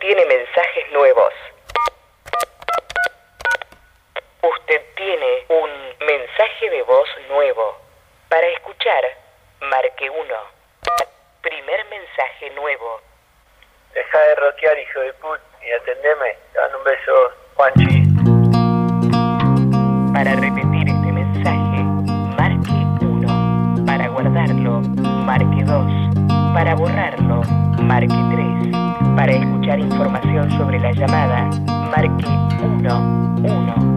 tiene mensajes nuevos. Usted tiene un mensaje de voz nuevo. Para escuchar, marque 1. Primer mensaje nuevo. Deja de rockear, hijo de put, y atendeme. Te mando un beso, Juanchi. Para repetir este mensaje, marque 1. Para guardarlo, marque 2. Para borrarlo, marque 3. Para escuchar información sobre la llamada, marque 1.